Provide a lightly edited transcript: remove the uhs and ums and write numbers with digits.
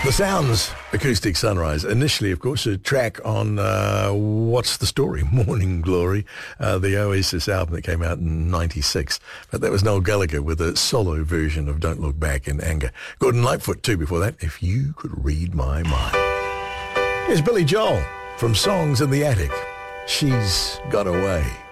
The Sounds, Acoustic Sunrise. Initially, of course, a track on What's the Story? Morning Glory, the Oasis album that came out in 96. But that was Noel Gallagher with a solo version of Don't Look Back in Anger. Gordon Lightfoot, too, before that, If You Could Read My Mind. Here's Billy Joel from Songs in the Attic. She's Got Away.